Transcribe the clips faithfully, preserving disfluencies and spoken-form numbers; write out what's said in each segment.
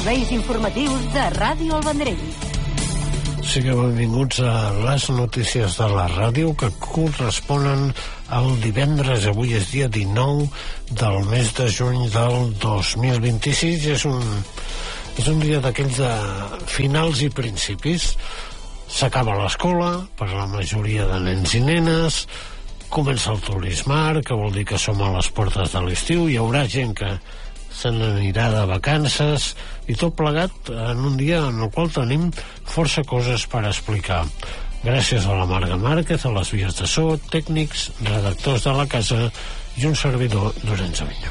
serveis informatius de Ràdio El Vendrell. Sigueu benvinguts a les notícies de la ràdio que corresponen al divendres. Avui és dia dinou del mes de juny del dos mil vint-i-sis. És un, és un dia d'aquells de finals i principis. S'acaba l'escola per la majoria de nens i nenes, comença el turismar, que vol dir que som a les portes de l'estiu. Hi haurà gent que se n'anirà de vacances i tot plegat en un dia en el qual tenim força coses per explicar. Gràcies a la Marga Márquez, a les vies de so, tècnics, redactors de la casa i un servidor, Llorenç Avinyó.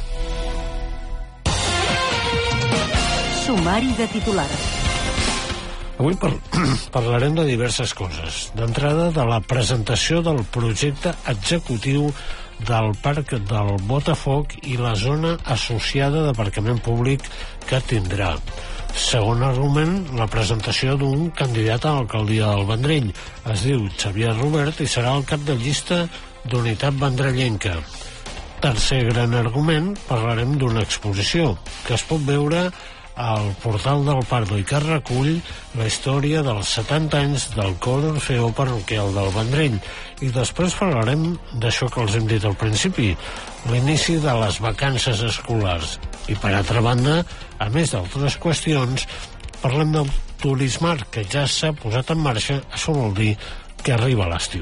Sumari de titulars. Avui par parlarem de diverses coses. D'entrada, de la presentació del projecte executiu del Parc del Botafoc i la zona associada d'aparcament públic que tindrà. Segon argument, la presentació d'un candidat a l'alcaldia del Vendrell. Es diu Xavier Robert i serà el cap de llista d'Unitat Vendrellenca. Tercer gran argument, parlarem d'una exposició que es pot veure al portal del Pardo i que recull la història dels setanta anys del cor Orfeó parroquial del Vendrell. I després parlarem d'això que els hem dit al principi, l'inici de les vacances escolars. I per altra banda, a més d'altres qüestions, parlem del turismar que ja s'ha posat en marxa. Això vol dir que arriba l'estiu.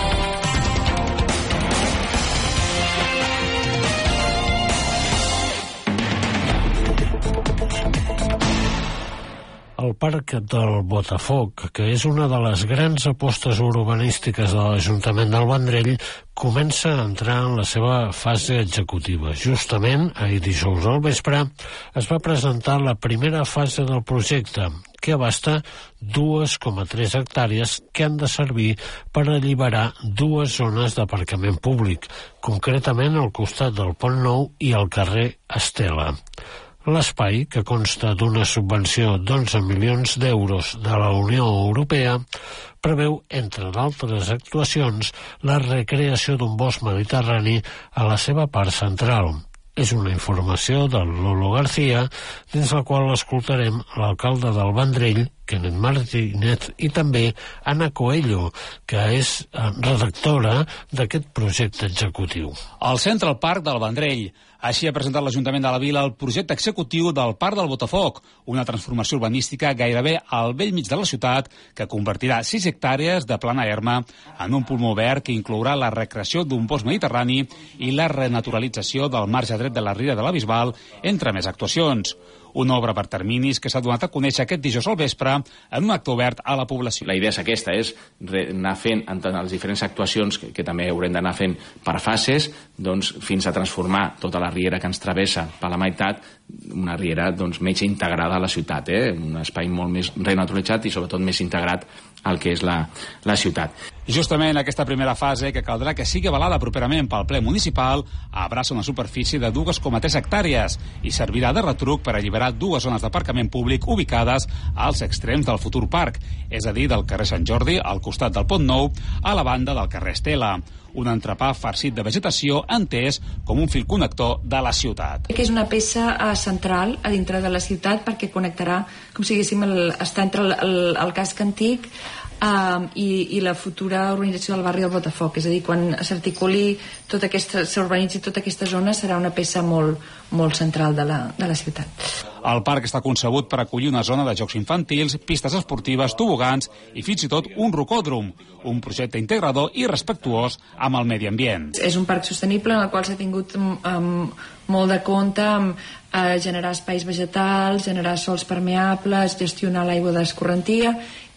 El Parc del Botafoc, que és una de les grans apostes urbanístiques de l'Ajuntament del Vendrell, comença a entrar en la seva fase executiva. Justament, ahir dijous al vespre, es va presentar la primera fase del projecte, que abasta dos coma tres hectàrees que han de servir per alliberar dues zones d'aparcament públic, concretament al costat del Pont Nou i al carrer Estela. L'espai, que consta d'una subvenció d'onze milions d'euros de la Unió Europea, preveu, entre d'altres actuacions, la recreació d'un bosc mediterrani a la seva part central. És una informació de Lolo García, dins la qual escoltarem l'alcalde del Vendrell, Kenneth Martínez, i també Anna Coelho, que és redactora d'aquest projecte executiu. Al Central Park del Vendrell. Així ha presentat l'Ajuntament de la Vila el projecte executiu del Parc del Botafoc, una transformació urbanística gairebé al bell mig de la ciutat que convertirà sis hectàrees de plana erma en un pulmó verd que inclourà la recreació d'un bosc mediterrani i la renaturalització del marge dret de la Riera de la Bisbal, entre més actuacions. Una obra per terminis que s'ha donat a conèixer aquest dijous al vespre en un acte obert a la població. La idea és aquesta, és anar fent en les diferents actuacions que, que també haurem d'anar fent per fases, doncs, fins a transformar tota la riera que ens travessa per la meitat, una riera doncs, més integrada a la ciutat, eh? Un espai molt més renaturalitzat i sobretot més integrat al que és la, la ciutat. Justament aquesta primera fase, que caldrà que sigui avalada properament pel ple municipal, abraça una superfície de dos coma tres hectàrees i servirà de retruc per alliberar dues zones d'aparcament públic ubicades als extrems del futur parc, és a dir, del carrer Sant Jordi, al costat del Pont Nou, a la banda del carrer Estela. Un entrepà farcit de vegetació entès com un fil connector de la ciutat. Que és una peça uh, central a dintre de la ciutat perquè connectarà, com si diguéssim, el, està entre el, el, el casc antic uh, i, i la futura urbanització del barri del Botafoc. És a dir, quan s'articuli tota aquesta, s'urbanitzi tota aquesta zona, serà una peça molt, molt central de la, de la ciutat. El parc està concebut per acollir una zona de jocs infantils, pistes esportives, tobogans i fins i tot un rocòdrom, un projecte integrador i respectuós amb el medi ambient. És un parc sostenible en el qual s'ha tingut um, molt de compte amb uh, generar espais vegetals, generar sòls permeables, gestionar l'aigua d'escorrentia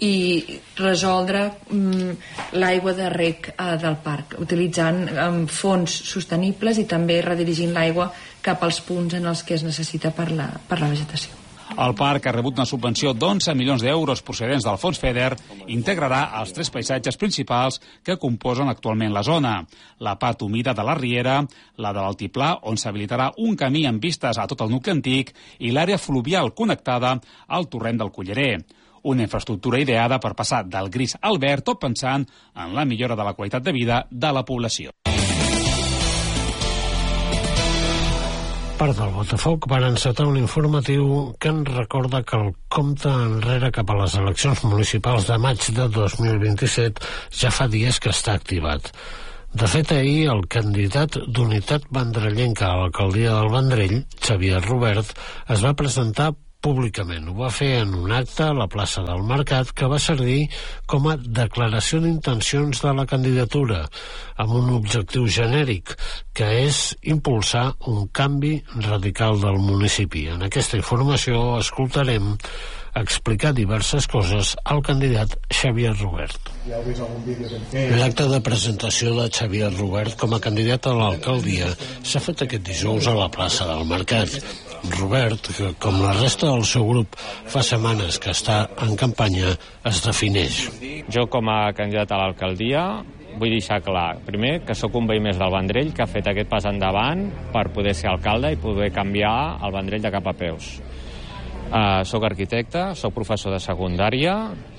i resoldre um, l'aigua de rec uh, del parc, utilitzant um, fons sostenibles i també redirigint l'aigua cap als punts en els que es necessita per la, per la vegetació. El parc ha rebut una subvenció d'onze milions d'euros procedents del fons FEDER i integrarà els tres paisatges principals que composen actualment la zona. La part humida de la Riera, la de l'Altiplà, on s'habilitarà un camí amb vistes a tot el nucli antic, i l'àrea fluvial connectada al torrent del Cullerer. Una infraestructura ideada per passar del gris al verd, tot pensant en la millora de la qualitat de vida de la població. Part del Botafoc van encetar un informatiu que ens recorda que el compte enrere cap a les eleccions municipals de maig de dos mil vint-i-set ja fa dies que està activat. De fet, ahir el candidat d'Unitat Vendrellenca a l'alcaldia del Vendrell, Xavier Robert, es va presentar públicament. Ho va fer en un acte a la plaça del Mercat que va servir com a declaració d'intencions de la candidatura, amb un objectiu genèric, que és impulsar un canvi radical del municipi. En aquesta informació escoltarem explicar diverses coses al candidat Xavier Robert. L'acte de presentació de Xavier Robert com a candidat a l'alcaldia s'ha fet aquest dijous a la plaça del Mercat. Robert, que com la resta del seu grup fa setmanes que està en campanya, es defineix. Jo com a candidat a l'alcaldia vull deixar clar, primer, que sóc un veí més del Vendrell que ha fet aquest pas endavant per poder ser alcalde i poder canviar el Vendrell de cap a peus. Uh, soc arquitecte, soc professor de secundària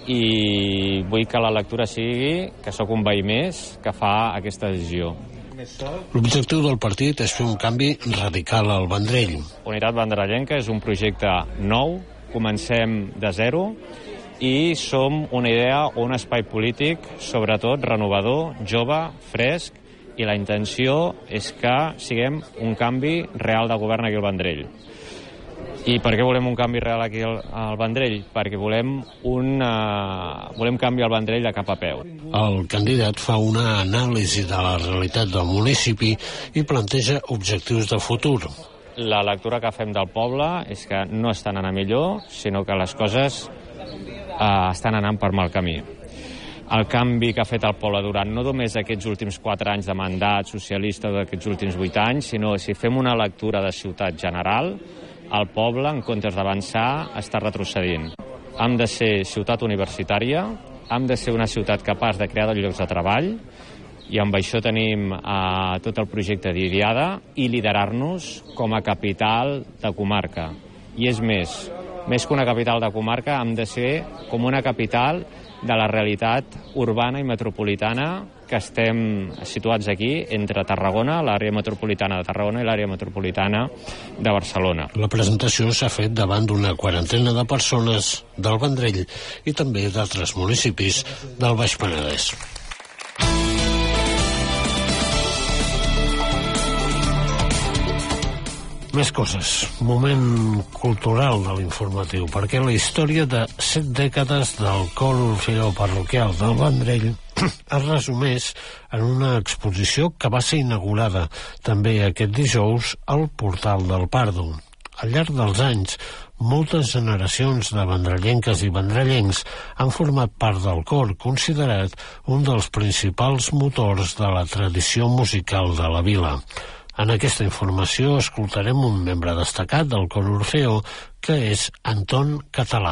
i vull que la lectura sigui que sóc un veí més que fa aquesta decisió. L'objectiu del partit és fer un canvi radical al Vendrell. Unitat Vendrellenca és un projecte nou, comencem de zero i som una idea o un espai polític, sobretot renovador, jove, fresc, i la intenció és que siguem un canvi real de govern aquí al Vendrell. I per què volem un canvi real aquí al, al Vendrell? Perquè volem, un, uh, volem canviar el Vendrell de cap a peu. El candidat fa una anàlisi de la realitat del municipi i planteja objectius de futur. La lectura que fem del poble és que no estan anant millor, sinó que les coses uh, estan anant per mal camí. El canvi que ha fet el poble durant no només aquests últims quatre anys de mandat socialista o d'aquests últims vuit anys, sinó si fem una lectura de ciutat general, el poble, en comptes d'avançar, està retrocedint. Hem de ser ciutat universitària, hem de ser una ciutat capaç de crear llocs de treball, i amb això tenim eh, tot el projecte d'Idiada i liderar-nos com a capital de comarca. I és més, més que una capital de comarca, hem de ser com una capital de la realitat urbana i metropolitana que estem situats aquí entre Tarragona, l'àrea metropolitana de Tarragona i l'àrea metropolitana de Barcelona. La presentació s'ha fet davant d'una quarantena de persones del Vendrell i també d'altres municipis del Baix Penedès. Més coses. Moment cultural de l'informatiu, perquè la història de set dècades del cor orfeó parroquial del Vendrell es resumeix en una exposició que va ser inaugurada també aquest dijous al Portal del Pardo. Al llarg dels anys, moltes generacions de vendrellenques i vendrellencs han format part del cor, considerat un dels principals motors de la tradició musical de la vila. En aquesta informació escoltarem un membre destacat del cor Orfeó, que és Anton Català.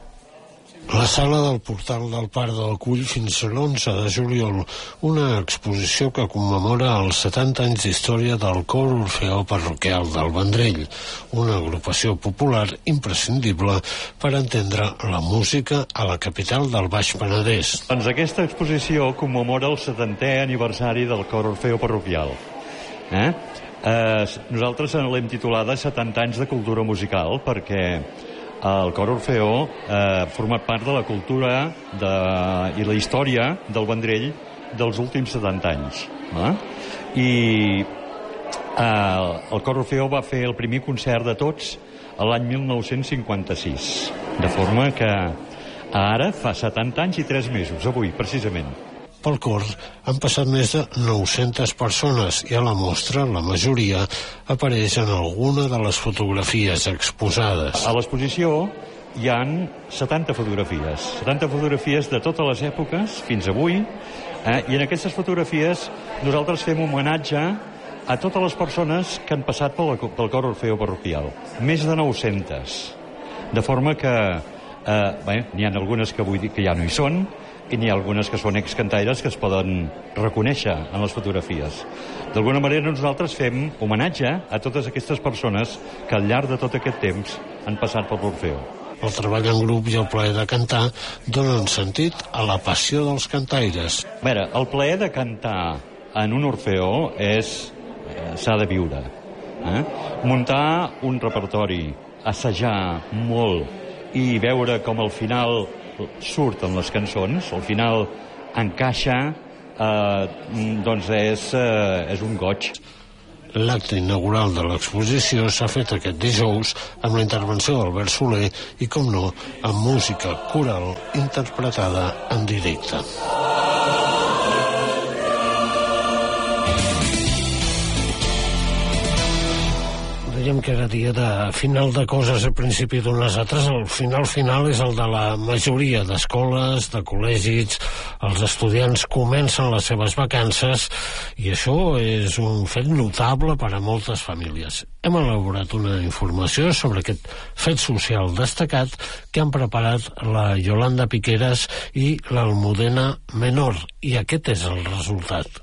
La sala del Portal del Pardo acull fins a l'onze de juliol una exposició que commemora els setanta anys d'història del cor Orfeó parroquial del Vendrell, una agrupació popular imprescindible per entendre la música a la capital del Baix Penedès. Doncs aquesta exposició commemora el setantè aniversari del cor Orfeó parroquial. Eh? Eh, nosaltres l'hem titulada setanta anys de cultura musical perquè el cor Orfeó ha eh, format part de la cultura de, i la història del Vendrell dels últims setanta anys. Eh? I eh, el cor Orfeó va fer el primer concert de tots l'any mil nou-cents cinquanta-sis, de forma que ara fa setanta anys i tres mesos, avui, precisament. Pel cor han passat més de nou-centes persones i a la mostra la majoria apareix en alguna de les fotografies exposades. A l'exposició hi han setanta fotografies, setanta fotografies de totes les èpoques fins avui, eh, i en aquestes fotografies nosaltres fem homenatge a totes les persones que han passat pel, pel cor Orfeó parroquial, més de nou-centes, de forma que eh, bé, n'hi ha algunes que vull dir que ja no hi són, i n'hi ha algunes que són excantaires que es poden reconèixer en les fotografies. D'alguna manera nosaltres fem homenatge a totes aquestes persones que al llarg de tot aquest temps han passat per l'Orfeó. El treball en grup i el plaer de cantar donen sentit a la passió dels cantaires. A veure, el plaer de cantar en un Orfeó és, eh, s'ha de viure. Eh? Muntar un repertori, assajar molt i veure com al final surten les cançons, al final encaixa, eh, doncs és, eh, és un goig. L'acte inaugural de l'exposició s'ha fet aquest dijous amb la intervenció d'Albert Soler i, com no, amb música coral interpretada en directe. Dèiem que era dia de final de coses a principi d'unes altres. El final final és el de la majoria d'escoles, de col·legis. Els estudiants comencen les seves vacances i això és un fet notable per a moltes famílies. Hem elaborat una informació sobre aquest fet social destacat que han preparat la Yolanda Piqueras i l'Almudena Menor, i aquest és el resultat.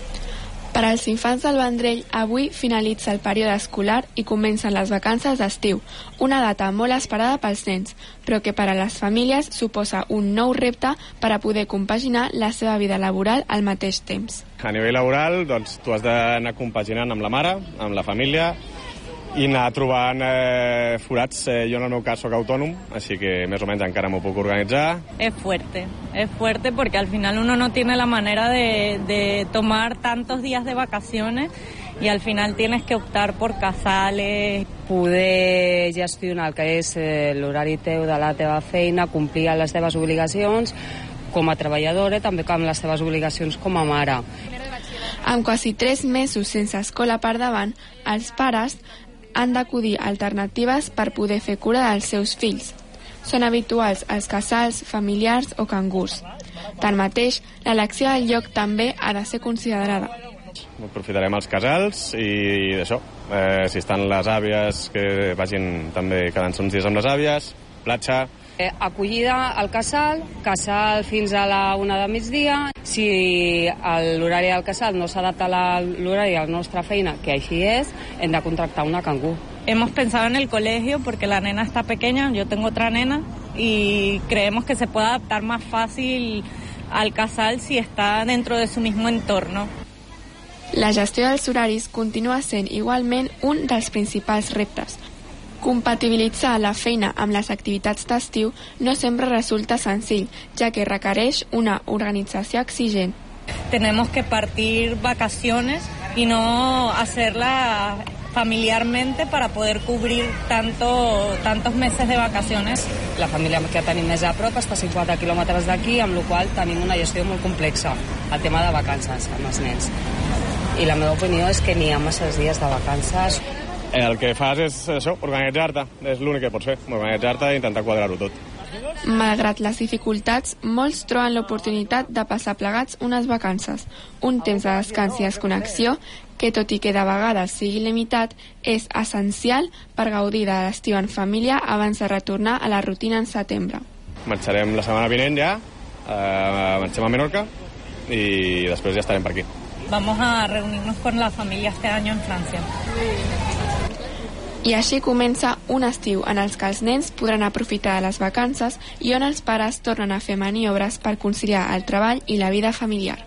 Per als infants del Vendrell, avui finalitza el període escolar i comencen les vacances d'estiu, una data molt esperada pels nens, però que per a les famílies suposa un nou repte per a poder compaginar la seva vida laboral al mateix temps. A nivell laboral, doncs, tu has d'anar compaginant amb la mare, amb la família, i anar trobant eh, forats. Eh, jo en el meu cas soc autònom, així que més o menys encara m'ho puc organitzar. Es fuerte, es fuerte porque al final uno no tiene la manera de, de tomar tantos días de vacaciones y al final tienes que optar por casales. Poder gestionar el que és eh, l'horari teu de la teva feina, complir les teves obligacions com a treballadora, també amb les teves obligacions com a mare. Amb quasi tres mesos sense escola per davant, els pares han d'acudir a alternatives per poder fer cura dels seus fills. Són habituals els casals, familiars o cangurs. Tanmateix, l'elecció del lloc també ha de ser considerada. Aprofitarem els casals i d'això, eh, si estan les àvies, que vagin també quedant-se uns dies amb les àvies, platja. Eh, acollida al casal, casal fins a la una de migdia. Si l'horari del casal no s'adapta a l'horari de la nostra feina, que així és, hem de contractar una cangur. Hemos pensado en el colegio porque la nena está pequeña, yo tengo otra nena, y creemos que se puede adaptar más fácil al casal si está dentro de su mismo entorno. La gestió dels horaris continua sent igualment un dels principals reptes. Compatibilitzar la feina amb les activitats d'estiu no sempre resulta senzill, ja que requereix una organització exigent. Tenemos que partir vacaciones y no hacerla familiarmente para poder cubrir tanto, tantos meses de vacaciones. La família que tenim més a prop està a cinquanta quilòmetres d'aquí, amb la qual tenim una gestió molt complexa, el tema de vacances amb els nens. I la meva opinió és que n'hi ha masses dies de vacances. El que fas és això, organitzar-te, és l'únic que pots fer, organitzar-te i intentar quadrar-ho tot. Malgrat les dificultats, molts troben l'oportunitat de passar plegats unes vacances, un temps de descans i desconnexió que, tot i que de vegades sigui limitat, és essencial per gaudir de l'estiu en família abans de retornar a la rutina en setembre. Marxarem la setmana vinent ja, eh, marxem a Menorca i després ja estarem per aquí. Vamos a reunirnos con la familia este año en Francia. I així comença un estiu en els que els nens podran aprofitar de les vacances i on els pares tornen a fer maniobres per conciliar el treball i la vida familiar.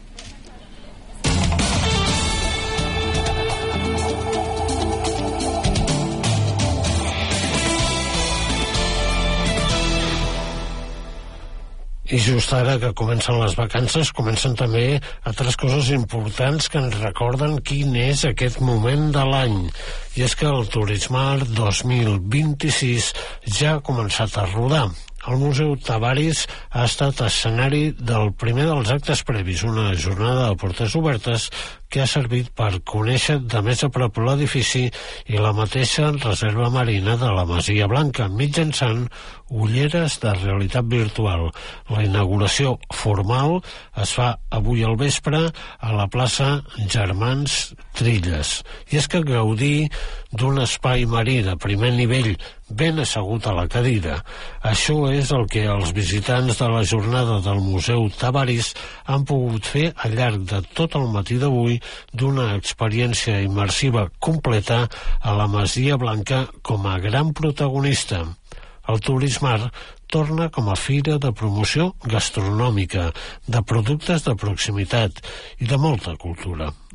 I just ara que comencen les vacances, comencen també altres coses importants que ens recorden quin és aquest moment de l'any. I és que el Turismar dos mil vint-i-sis ja ha començat a rodar. El Museu Tavaris ha estat escenari del primer dels actes previs, una jornada de portes obertes que ha servit per conèixer de més a prop l'edifici i la mateixa reserva marina de la Masia Blanca, mitjançant ulleres de realitat virtual. La inauguració formal es fa avui al vespre a la plaça Germans Trilles. I és que gaudir d'un espai marí de primer nivell ben assegut a la cadira. Això és el que els visitants de la jornada del Museu Tavaris han pogut fer al llarg de tot el matí d'avui, d'una experiència immersiva completa a la Masia Blanca com a gran protagonista. El Turismar torna com a fira de promoció gastronòmica, de productes de proximitat i de molta cultura.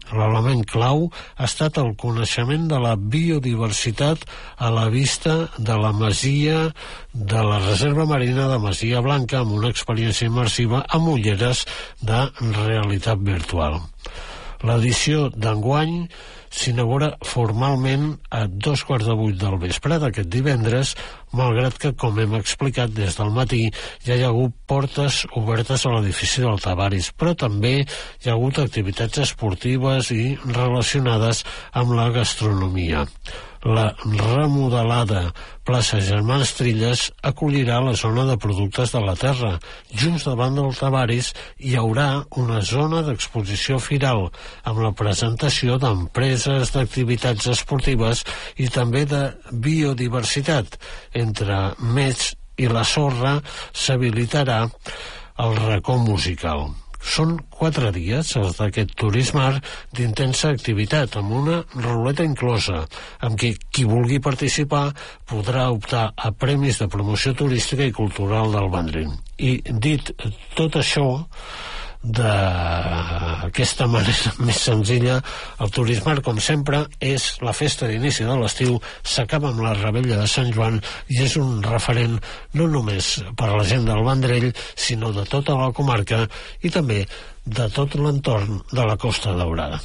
L'element clau ha estat el coneixement de la biodiversitat a la vista de la masia de la Reserva Marina de Masia Blanca, amb una experiència immersiva amb ulleres de realitat virtual. L'edició d'enguany s'inaugura formalment a dos quarts de vuit del vespre d'aquest divendres, malgrat que, com hem explicat des del matí, ja hi ha hagut portes obertes a l'edifici del Tavaris, però també hi ha hagut activitats esportives i relacionades amb la gastronomia. La remodelada plaça Germans Trilles acollirà la zona de productes de la terra. Just davant del Tavaris hi haurà una zona d'exposició firal amb la presentació d'empreses, d'activitats esportives i també de biodiversitat. Entre Metz i la Sorra s'habilitarà el racó musical. Són quatre dies els d'aquest turismar d'intensa activitat, amb una ruleta inclosa, amb què qui vulgui participar podrà optar a premis de promoció turística i cultural del Vendrell. I dit tot això, d'aquesta manera més senzilla, el turismar, com sempre, és la festa d'inici de l'estiu, s'acaba amb la revetlla de Sant Joan i és un referent no només per a la gent del Vendrell, sinó de tota la comarca i també de tot l'entorn de la Costa Daurada.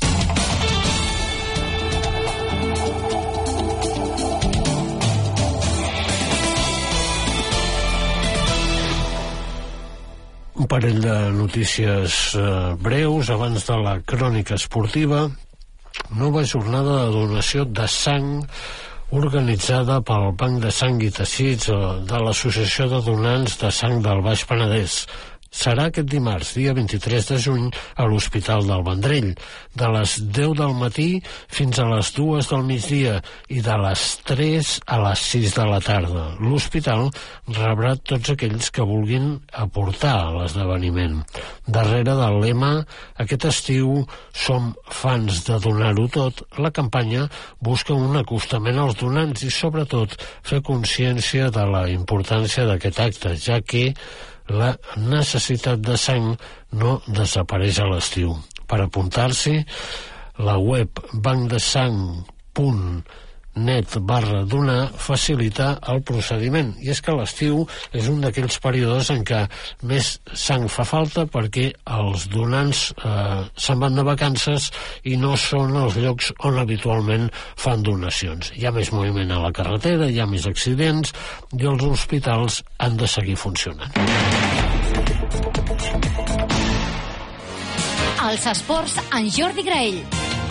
Un parell de notícies eh, breus abans de la crònica esportiva. Nova jornada de donació de sang organitzada pel Banc de Sang i Teixits de l'Associació de Donants de Sang del Baix Penedès. Serà aquest dimarts, dia vint-i-tres de juny, a l'Hospital del Vendrell, de les deu del matí fins a les dues del migdia i de les tres a les sis de la tarda. L'hospital rebrà tots aquells que vulguin aportar a l'esdeveniment. Darrere del lema "Aquest estiu som fans de donar-ho tot", la campanya busca un acostament als donants i, sobretot, fer consciència de la importància d'aquest acte, ja que la necessitat de sang no desapareix a l'estiu. Per apuntar-s'hi, la web bancdesang punt net barra donar facilita el procediment. I és que l'estiu és un d'aquells períodes en què més sang fa falta perquè els donants eh, se'n van de vacances i no són els llocs on habitualment fan donacions. Hi ha més moviment a la carretera, hi ha més accidents i els hospitals han de seguir funcionant. Els esports en Jordi Graell.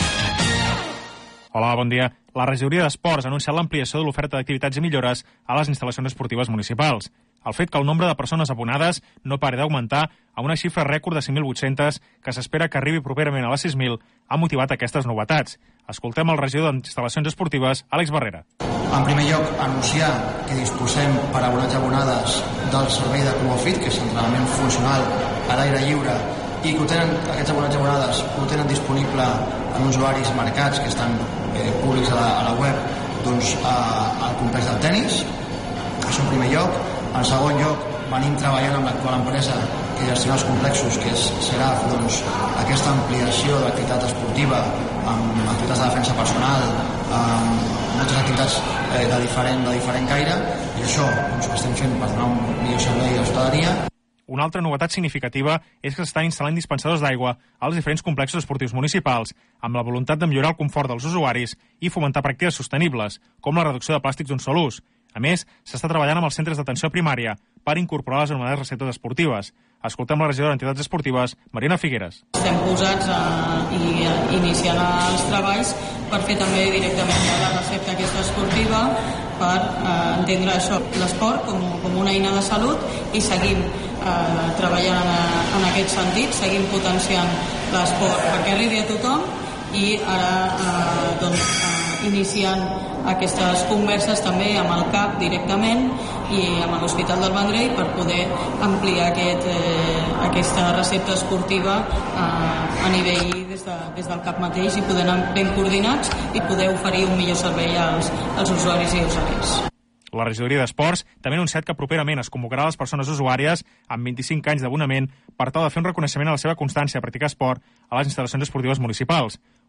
Hola, bon dia. La regidoria d'Esports ha anunciat l'ampliació de l'oferta d'activitats i millores a les instal·lacions esportives municipals. El fet que el nombre de persones abonades no pari d'augmentar a una xifra rècord de cinc mil vuit-cents, que s'espera que arribi properament a les sis mil, ha motivat aquestes novetats. Escoltem el regidor d'instal·lacions esportives, Àlex Barrera. En primer lloc, anunciar que disposem per abonats i abonades del servei de Clubofit, que és entrenament funcional a l'aire lliure, i que ho tenen, aquests abonats i abonades ho tenen disponible en uns horaris marcats que estan eh, públics a la, a la web, doncs a, al complex del tennis. Això en primer lloc. En segon lloc, venim treballant amb l'actual empresa que gestiona els complexos, que és Seraf, doncs, aquesta ampliació de l'activitat esportiva amb activitats de defensa personal, amb moltes activitats eh, de, diferent, de diferent caire, i això doncs, ho estem fent per donar un millor servei a l'hostaleria. Una altra novetat significativa és que s'estan instal·lant dispensadors d'aigua als diferents complexos esportius municipals, amb la voluntat de millorar el confort dels usuaris i fomentar pràctiques sostenibles, com la reducció de plàstics d'un sol ús. A més, s'està treballant amb els centres d'atenció primària per incorporar les anomenades receptes esportives. Escoltem la regidora d'Entitats Esportives, Marina Figueres. Estem posats a, i a, iniciant els treballs per fer també directament la recepta aquesta esportiva, per eh, entendre això, l'esport com, com una eina de salut, i seguim eh, treballant en, en aquest sentit, seguim potenciant l'esport perquè arribi a tothom, i ara eh, doncs, eh, iniciant aquestes converses també amb el C A P directament i amb l'Hospital del Vendrell per poder ampliar aquest, eh, aquesta recepta esportiva eh, a nivell des, de, des del C A P mateix, i poder anar ben coordinats i poder oferir un millor servei als, als usuaris i usuàries. La regidoria d'Esports també ha anunciat que properament es convocarà a les persones usuàries amb vint-i-cinc anys d'abonament per tal de fer un reconeixement a la seva constància a practicar esport a les instal·lacions esportives municipals.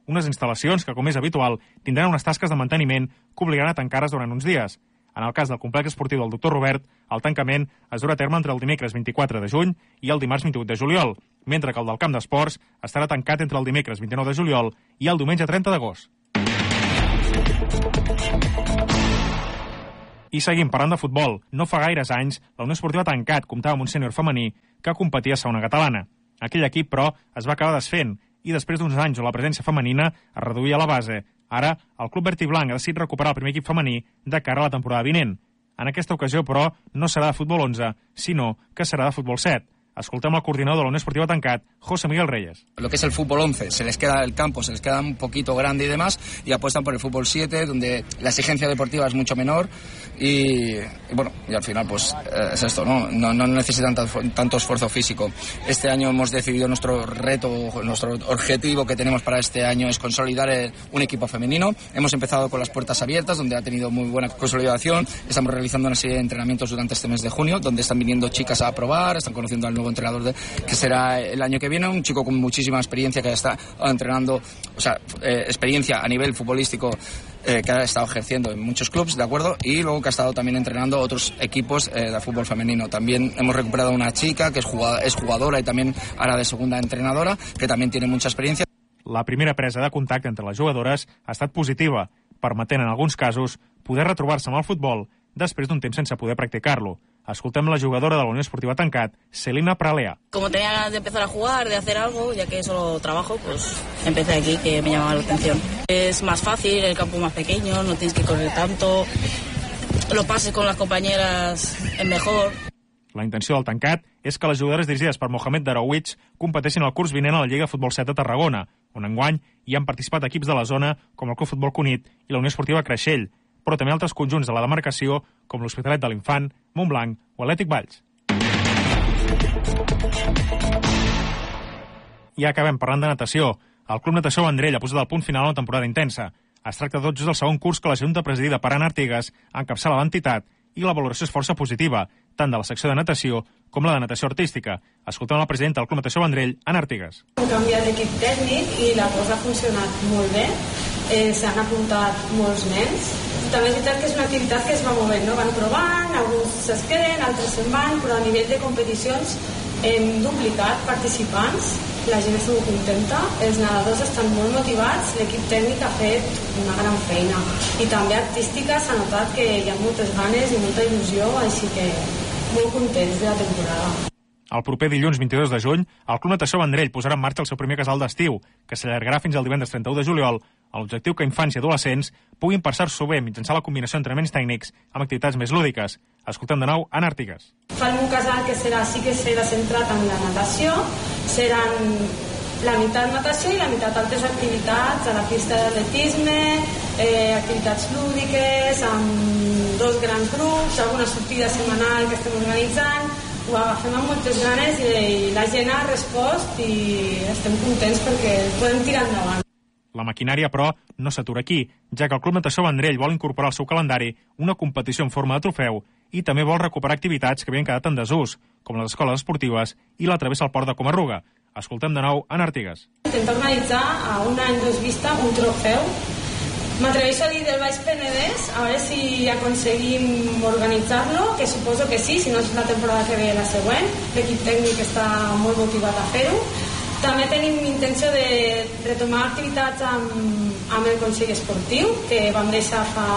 unes instal·lacions que, com és habitual, tindran unes tasques de manteniment que obligaran a tancar-les durant uns dies. En el cas del complex esportiu del doctor Robert, el tancament es durà a terme entre el dimecres vint-i-quatre de juny i el dimarts vint-i-vuit de juliol, mentre que el del camp d'esports estarà tancat entre el dimecres vint-i-nou de juliol i el diumenge trenta d'agost. I seguim parlant de futbol. No fa gaires anys, la Unió Esportiva Tancat comptava amb un sènior femení que competia a segona catalana. Aquell equip, però, es va acabar desfent i després d'uns anys on la presència femenina es reduïa a la base, ara el Club Verd i Blanc ha decidit recuperar el primer equip femení de cara a la temporada vinent. En aquesta ocasió, però, no serà de futbol onze, sinó que serà de futbol set. Escoltem el coordinador de la Unión Esportiva Tancat, José Miguel Reyes. Lo que es el fútbol once, se les queda el campo, se les queda un poquito grande y demás, y apuestan por el fútbol siete, donde la exigencia deportiva es mucho menor, y, y bueno, y al final pues eh, es esto, ¿no? No, no necesitan tanto, tanto esfuerzo físico. Este año hemos decidido nuestro reto, nuestro objetivo que tenemos para este año es consolidar el, un equipo femenino. Hemos empezado con las puertas abiertas, donde ha tenido muy buena consolidación. Estamos realizando una serie de entrenamientos durante este mes de junio, donde están viniendo chicas a probar, están conociendo al nuevo entrenador de, que será el año que viene, un chico con muchísima experiencia que está entrenando, o sea, eh, experiencia a nivel futbolístico eh, que ha estado ejerciendo en muchos clubes, ¿de acuerdo? Y luego que ha estado también entrenando otros equipos eh, de fútbol femenino. También hemos recuperado a una chica que es jugadora, es jugadora y también ahora de segunda entrenadora, que también tiene mucha experiencia. La primera presa de contacte entre les jugadores ha estat positiva, permetent en alguns casos poder retrobar-se amb el futbol després d'un temps sense poder practicar-lo. Escoltem la jugadora de la Unión Esportiva Tancat, Celina Pralea. Como tenía ganas de empezar a jugar, de hacer algo, ya que solo trabajo, pues empecé aquí, que me llamaba la atención. Es más fácil, el campo más pequeño, no tienes que correr tanto, los pases con las compañeras es mejor. La intenció del Tancat és que les jugadores dirigides per Mohamed Darawich competeixin el curs vinent a la Lliga Futbol set de Tarragona, on enguany hi han participat equips de la zona com el Club Futbol Cunit i la Unió Esportiva Creixell, però també altres conjunts de la demarcació com l'Hospitalet de l'Infant, Montblanc o Atlètic Valls. I acabem parlant de natació. El Club Natació Vendrell ha posat el punt final a una temporada intensa. Es tracta tot just del segon curs que la Junta presidida per Anna Artigas encapçala l'entitat i la valoració és força positiva, tant de la secció de natació com la de natació artística. Escoltem la presidenta del Club Natació Vendrell, Anna Artigas. Hem canviat d'equip tècnic i la cosa ha funcionat molt bé. Eh, S'han apuntat molts nens. També és veritat que és una activitat que es va movent, no? Van provant, alguns es queden, altres se'n van, però a nivell de competicions hem duplicat participants, la gent està molt contenta, els nedadors estan molt motivats, l'equip tècnic ha fet una gran feina i també artística s'ha notat que hi ha moltes ganes i molta il·lusió, així que molt contents de la temporada. El proper dilluns vint-i-dos de juny, el Club Natació Vendrell posarà en marxa el seu primer casal d'estiu, que s'allargarà fins al divendres trenta-u de juliol, amb l'objectiu que infants i adolescents puguin passar-s'ho bé mitjançant la combinació d'entrenaments tècnics amb activitats més lúdiques. Escoltem de nou Anna Artigas. Fan un casal que serà, sí que serà centrat en la natació, seran la meitat natació i la meitat altres activitats, a la pista d'atletisme, eh, activitats lúdiques, amb dos grans grups, alguna sortida setmanal que estem organitzant. Ho agafem amb moltes ganes i la gent ha respost i estem contents perquè podem tirar endavant. La maquinària, però, no s'atura aquí, ja que el Club Natació Vendrell vol incorporar al seu calendari una competició en forma de trofeu i també vol recuperar activitats que havien quedat en desús, com les escoles esportives i la travessa al port de Comarruga. Escoltem de nou Anna Artigas. Intentem organitzar a un any dos vista un trofeu. M'atreveixo a dir del Baix Penedès, a veure si aconseguim organitzar-lo, que suposo que sí, si no és la temporada que ve la següent. L'equip tècnic està molt motivat a fer-ho. També tenim intenció de retomar activitats amb, amb el Consell Esportiu, que vam deixar fa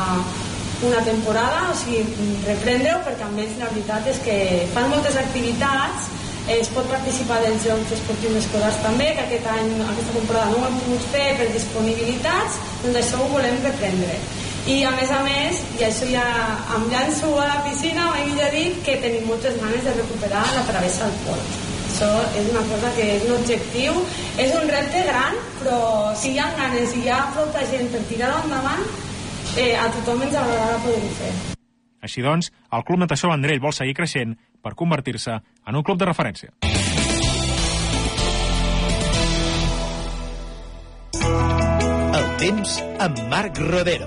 una temporada, o sigui, reprendre-ho, perquè amb ells la veritat és que fan moltes activitats. Es pot participar dels Jocs Esportius Escolars també, que aquest any, aquesta temporada no ho hem pogut fer per disponibilitats, doncs això ho volem reprendre. I a més a més, i això ja em llanço a la piscina, mai millor dit, que tenim moltes ganes de recuperar la travessa al port. Això és una cosa que és un objectiu, és un repte gran, però si hi ha ganes i hi ha prou gent per tirar-ho endavant, eh, a tothom ens agradarà poder-ho fer. Així doncs, el Club Natació Vendrell vol seguir creixent per convertir-se en un club de referència. El temps amb Marc Rodero.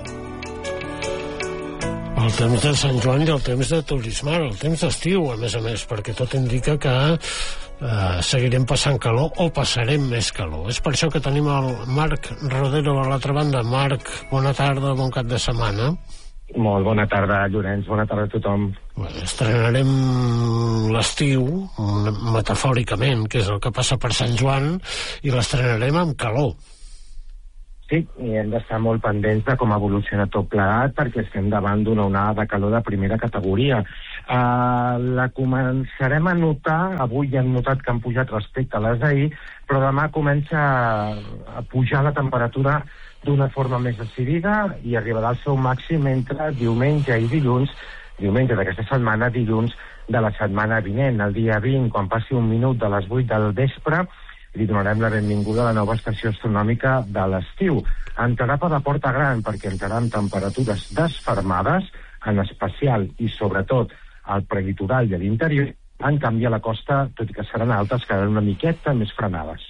El temps de Sant Joan i el temps de Turismar, el temps d'estiu, a més a més, perquè tot indica que Uh, seguirem passant calor o passarem més calor. És per això que tenim el Marc Rodero a l'altra banda. Marc, bona tarda, bon cap de setmana. Molt bona tarda, Llorenç, bona tarda a tothom. Bé, estrenarem l'estiu, metafòricament, que és el que passa per Sant Joan, i l'estrenarem amb calor. Sí, i hem d'estar molt pendents de com evoluciona tot plegat, perquè estem davant d'una onada de calor de primera categoria. Uh, la començarem a notar, avui ja hem notat que han pujat respecte a les d'ahir, però demà comença a pujar la temperatura d'una forma més decidida i arribarà al seu màxim entre diumenge i dilluns, diumenge d'aquesta setmana, dilluns de la setmana vinent. El dia vint, quan passi un minut de les vuit del vespre, li donarem la benvinguda a la nova estació astronòmica de l'estiu. Entrarà per la porta gran, perquè entrarà amb temperatures desfermades, en especial i sobretot al prelitoral i a l'interior. En canvi, a la costa, tot i que seran altes, quedaran una miqueta més frenades.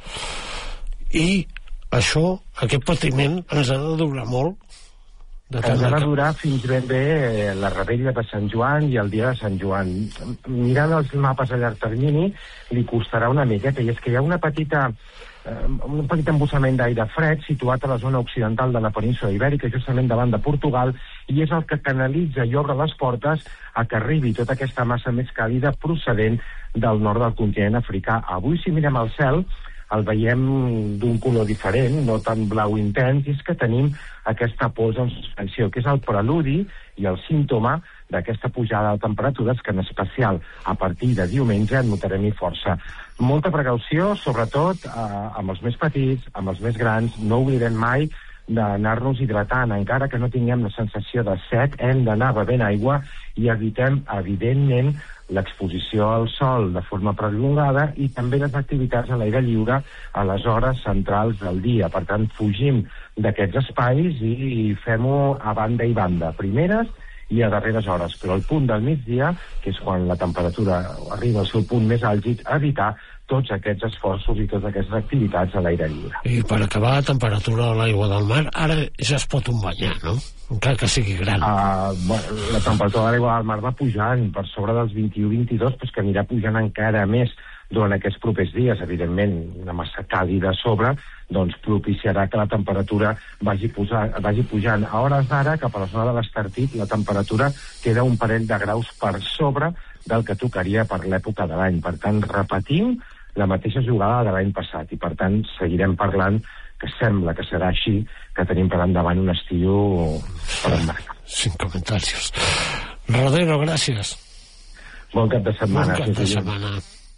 I això, aquest patiment, ens ha de durar molt? Ens ha de durar fins ben bé la revetlla de Sant Joan i el dia de Sant Joan. Mirant els mapes a llarg termini, li costarà una miqueta, i és que hi ha una petita, eh, un petit embussament d'aire fred situat a la zona occidental de la península Ibèrica, justament davant de Portugal, i és el que canalitza i obre les portes a que arribi tota aquesta massa més càlida procedent del nord del continent africà. Avui, si mirem al cel, el veiem d'un color diferent, no tan blau intens, i és que tenim aquesta pols en suspensió, que és el preludi i el símptoma d'aquesta pujada de temperatures que en especial a partir de diumenge notarem-hi força. Molta precaució, sobretot eh, amb els més petits, amb els més grans, no oblidem mai d'anar-nos hidratant, encara que no tinguem la sensació de set, hem d'anar bevent aigua i evitem, evidentment, l'exposició al sol de forma prolongada i també les activitats a l'aire lliure a les hores centrals del dia. Per tant, fugim d'aquests espais i fem-ho a banda i banda, primeres i a darreres hores, però al punt del migdia, que és quan la temperatura arriba al seu punt més àlgid, evitar tots aquests esforços i totes aquestes activitats a l'aire lliure. I per acabar, la temperatura de l'aigua del mar, ara ja es pot un banyar, no? Encara que sigui gran. Uh, bueno, la temperatura de l'aigua del mar va pujant per sobre dels vint-i-u vint-i-dos, però que anirà pujant encara més durant aquests propers dies. Evidentment, una massa càlida a sobre doncs propiciarà que la temperatura vagi, posar, vagi pujant. A hores d'ara, cap a la zona de l'Estartit, la temperatura queda un parell de graus per sobre del que tocaria per l'època de l'any. Per tant, repetim la mateixa jugada de l'any passat i, per tant, seguirem parlant que sembla que serà així, que tenim per endavant un estiu per embarcar. Sin comentarios. Rodero, gràcies. Bon cap de setmana. Bon cap de setmana.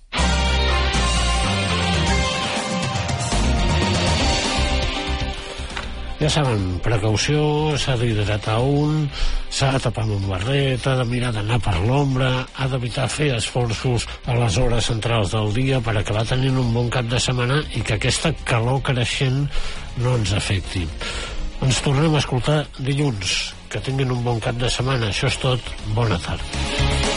Ja saben, precaució, s'ha d'hidratar un, s'ha de tapar amb un barret, ha de mirar d'anar per l'ombra, ha d'evitar fer esforços a les hores centrals del dia per acabar tenint un bon cap de setmana i que aquesta calor creixent no ens afecti. Ens tornem a escoltar dilluns. Que tinguin un bon cap de setmana. Això és tot. Bona tarda.